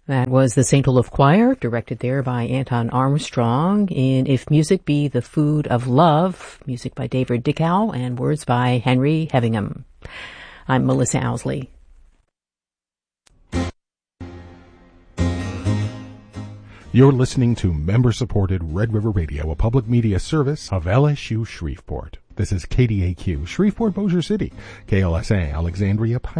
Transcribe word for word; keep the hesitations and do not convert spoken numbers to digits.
That was the Saint Olaf Choir, directed there by Anton Armstrong, in If Music Be the Food of Love, music by David Dickow and words by Henry Hevingham. I'm Melissa Owsley. You're listening to member-supported Red River Radio, a public media service of L S U Shreveport. This is K D A Q, Shreveport, Bossier City, K L S A, Alexandria,